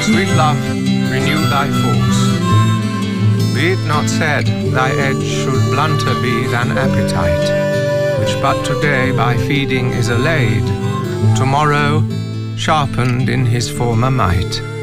Sweet love, renew thy force. Be it not said, thy edge should blunter be than appetite, which but today by feeding is allayed, tomorrow sharpened in his former might.